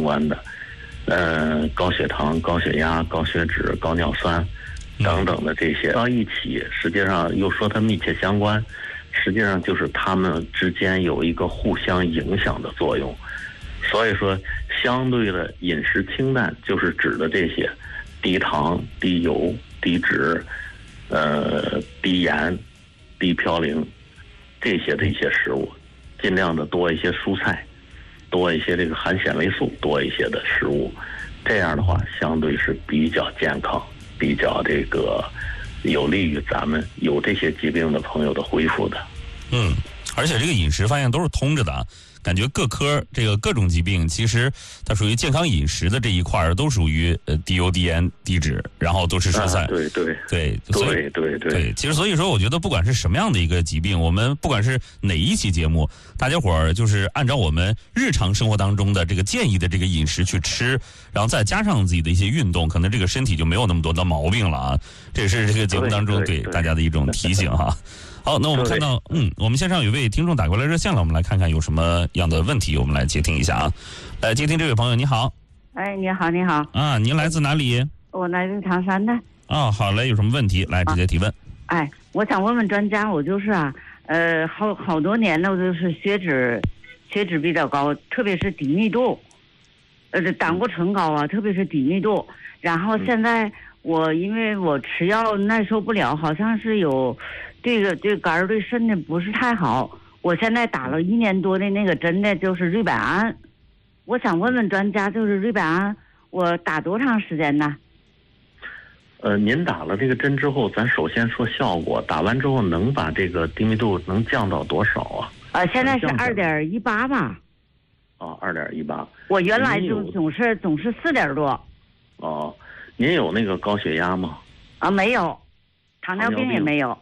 关的，高血糖、高血压、高血脂、高尿酸等等的这些到一起，实际上又说它密切相关，实际上就是它们之间有一个互相影响的作用。所以说，相对的饮食清淡就是指的这些低糖、低油、低脂、低盐、低嘌呤这些的一些食物，尽量的多一些蔬菜，多一些这个含纤维素多一些的食物，这样的话相对是比较健康，比较这个有利于咱们有这些疾病的朋友的恢复的。 而且这个饮食发现都是通着的啊。感觉各科这个各种疾病，其实它属于健康饮食的这一块都属于低油、低盐、低脂，然后都是蔬菜。对。其实所以说，我觉得不管是什么样的一个疾病，我们不管是哪一期节目，大家伙儿就是按照我们日常生活当中的这个建议的这个饮食去吃，然后再加上自己的一些运动，可能这个身体就没有那么多的毛病了啊。这也是这个节目当中对大家的一种提醒哈。好，那我们看到，我们线上有位听众打过来热线了，我们来看看有什么样的问题，我们来接听一下啊。来接听这位朋友，你好。 哎，你好，你好。 啊，您来自哪里？ 我来自唐山的。 啊，好嘞，有什么问题来直接提问。 哎，我想问问专家，我就是好多年了，我就是血脂比较高，特别是低密度，胆固醇高啊，特别是低密度。然后现在因为我吃药耐受不了，好像是有对肝儿对肾的不是太好。我现在打了1年多的那个针的，就是瑞百安。我想问问专家，就是瑞百安，我打多长时间呢？ 您打了这个针之后，咱首先说效果，打完之后能把这个低密度能降到多少啊？ 现在是2.18吧。 哦，2.18。 我原来总是4点多。 哦，您有那个高血压吗？ 没有，糖尿病也没有。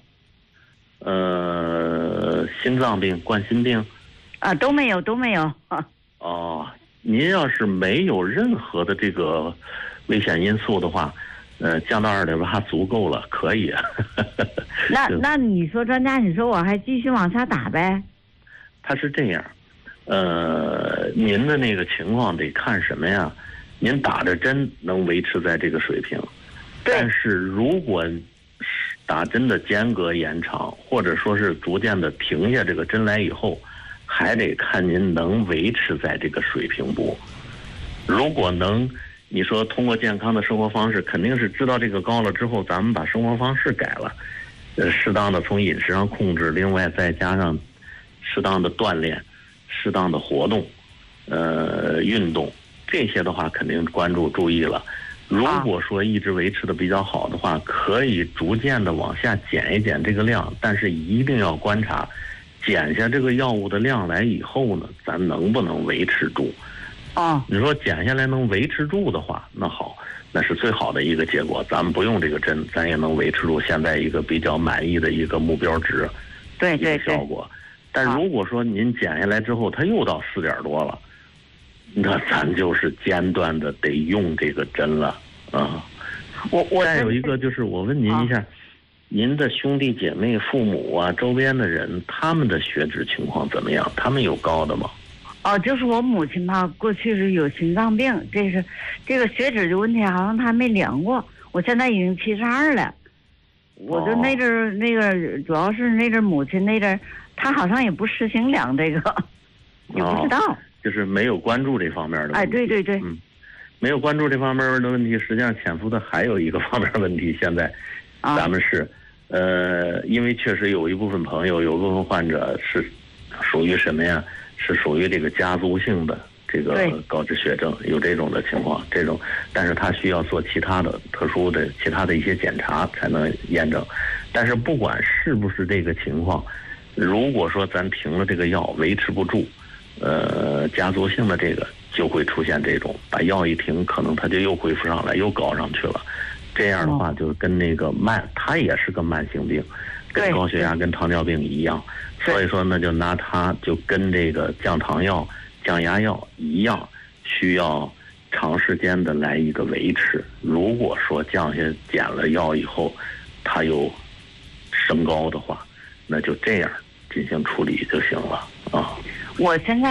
心脏病、冠心病？ 都没有。 哦，您要是没有任何的这个危险因素的话，降到2.8足够了，可以。 那你说专家，你说我还继续往下打呗？ 他是这样，您的那个情况得看什么呀？您打着针能维持在这个水平，但是如果打针的间隔延长，或者说是逐渐的停下这个针来以后，还得看您能维持在这个水平不。如果能，你说通过健康的生活方式，肯定是知道这个高了之后，咱们把生活方式改了，适当的从饮食上控制，另外再加上适当的锻炼、适当的活动、运动，这些的话肯定关注注意了。如果说一直维持的比较好的话，可以逐渐的往下减一减这个量，但是一定要观察，减下这个药物的量来以后呢，咱能不能维持住？你说减下来能维持住的话，那好，那是最好的一个结果。咱们不用这个针，咱也能维持住现在一个比较满意的一个目标值， 对效果。但如果说您减下来之后，它又到4点多了。那咱就是间断的得用这个针了啊！再有一个就是我问您一下，您的兄弟姐妹、父母啊，周边的人，他们的血脂情况怎么样？他们有高的吗？ 就是我母亲吧，过去是有心脏病，这个血脂的问题好像她没量过。我现在已经72了，我就那阵儿那个主要是那阵儿母亲那阵儿，她好像也不实行量这个，也不知道。 就是没有关注这方面的问题。 对， 没有关注这方面的问题，实际上潜伏的还有一个方面问题。现在，咱们是，因为确实有一部分朋友，有部分患者是属于什么呀？是属于这个家族性的这个高脂血症，有这种的情况，但是他需要做其他的特殊的其他的一些检查才能验证。但是不管是不是这个情况，如果说咱停了这个药，维持不住。家族性的这个就会出现这种，把药一停，可能它就又恢复上来，又搞上去了。这样的话，就跟那个它也是个慢性病，跟高血压、跟糖尿病一样。所以说呢，就拿它就跟这个降糖药、降压药一样，需要长时间的来一个维持。如果说减了药以后，它又升高的话，那就这样进行处理就行了啊。 我现在